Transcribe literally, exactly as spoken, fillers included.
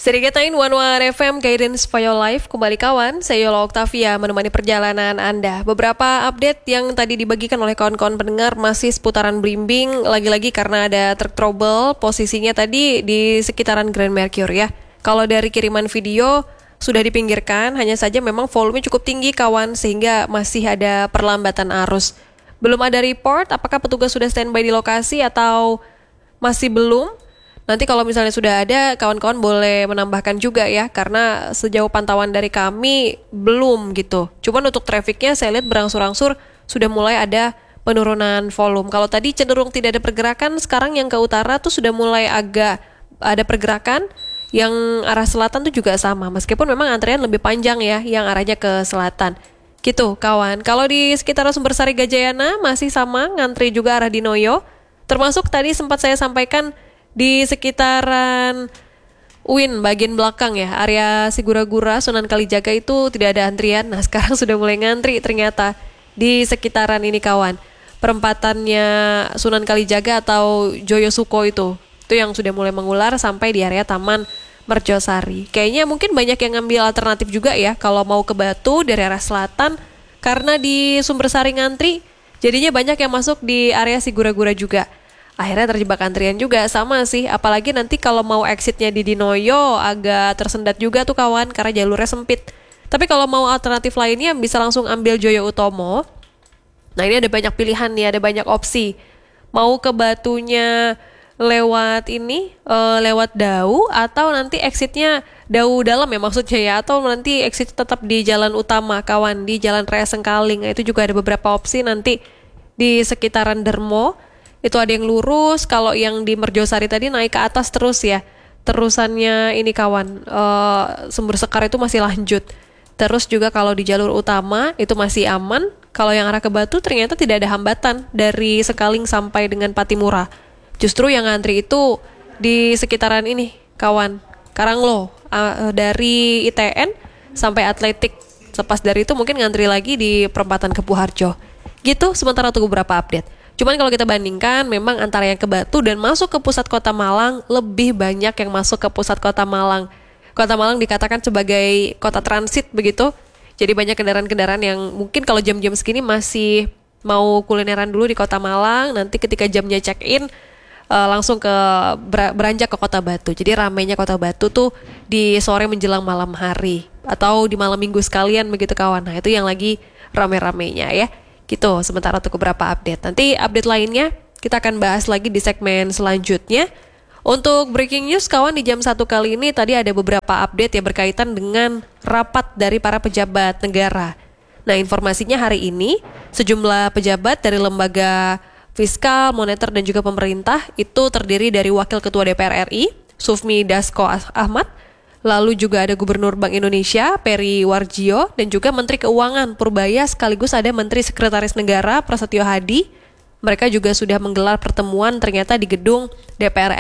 Serigaitain One One F M Guidance for Your Life. Kembali kawan, saya Yola Octavia menemani perjalanan Anda. Beberapa update yang tadi dibagikan oleh kawan-kawan pendengar masih seputaran Blimbing. Lagi-lagi karena ada truk trouble, posisinya tadi di sekitaran Grand Mercure ya. Kalau dari kiriman video sudah dipinggirkan, hanya saja memang volume cukup tinggi kawan, sehingga masih ada perlambatan arus. Belum ada report apakah petugas sudah standby di lokasi atau masih belum. Nanti kalau misalnya sudah ada, kawan-kawan boleh menambahkan juga ya, karena sejauh pantauan dari kami belum gitu. Cuman untuk trafficnya saya lihat berangsur-angsur sudah mulai ada penurunan volume. Kalau tadi cenderung tidak ada pergerakan, sekarang yang ke utara tuh sudah mulai agak ada pergerakan. Yang arah selatan tuh juga sama, meskipun memang antrian lebih panjang ya, yang arahnya ke selatan. Gitu kawan. Kalau di sekitar Sumbersari Gajayana masih sama, ngantri juga arah Dinoyo. Termasuk tadi sempat saya sampaikan di sekitaran U I N bagian belakang ya, area Sigura-gura, Sunan Kalijaga itu tidak ada antrian. Nah sekarang sudah mulai ngantri ternyata di sekitaran ini kawan. Perempatannya Sunan Kalijaga atau Joyosuko itu, itu yang sudah mulai mengular sampai di area Taman Merjosari. Kayaknya mungkin banyak yang ngambil alternatif juga ya kalau mau ke Batu dari arah selatan, karena di Sumbersari ngantri, jadinya banyak yang masuk di area Sigura-gura juga. Akhirnya terjebak antrian juga, sama sih. Apalagi nanti kalau mau exitnya di Dinoyo agak tersendat juga tuh kawan, karena jalurnya sempit. Tapi kalau mau alternatif lainnya bisa langsung ambil Joyo Utomo. Nah ini ada banyak pilihan nih, ada banyak opsi. Mau ke Batunya lewat ini, uh, lewat Dau, atau nanti exitnya Dau dalam ya maksudnya ya, atau nanti exit tetap di jalan utama kawan, di Jalan Raya Sengkaling. Nah, itu juga ada beberapa opsi nanti di sekitaran Dermo. Itu ada yang lurus, kalau yang di Merjosari tadi naik ke atas terus ya. Terusannya ini kawan, uh, Sumber Sekar itu masih lanjut. Terus juga kalau di jalur utama itu masih aman. Kalau yang arah ke Batu ternyata tidak ada hambatan dari Sengkaling sampai dengan Patimura. Justru yang ngantri itu di sekitaran ini kawan, Karanglo, uh, dari I T N sampai Atletik. Lepas dari itu mungkin ngantri lagi di perempatan Kepuharjo. Gitu sementara untuk beberapa update. Cuman kalau kita bandingkan, memang antara yang ke Batu dan masuk ke pusat kota Malang, lebih banyak yang masuk ke pusat kota Malang. Kota Malang dikatakan sebagai kota transit begitu. Jadi banyak kendaraan-kendaraan yang mungkin kalau jam-jam segini masih mau kulineran dulu di kota Malang. Nanti ketika jamnya check-in, uh, langsung ke ber- beranjak ke kota Batu. Jadi ramainya kota Batu tuh di sore menjelang malam hari. Atau di malam minggu sekalian begitu kawan. Nah itu yang lagi rame-ramenya ya. Gitu, sementara untuk beberapa update. Nanti update lainnya kita akan bahas lagi di segmen selanjutnya. Untuk breaking news kawan, di jam satu kali ini tadi ada beberapa update yang berkaitan dengan rapat dari para pejabat negara. Nah informasinya hari ini sejumlah pejabat dari lembaga fiskal, moneter dan juga pemerintah itu terdiri dari Wakil Ketua D P R R I, Sufmi Dasko Ahmad, lalu juga ada Gubernur Bank Indonesia, Peri Warjio, dan juga Menteri Keuangan, Purbaya, sekaligus ada Menteri Sekretaris Negara, Prasetyo Hadi. Mereka juga sudah menggelar pertemuan ternyata di gedung D P R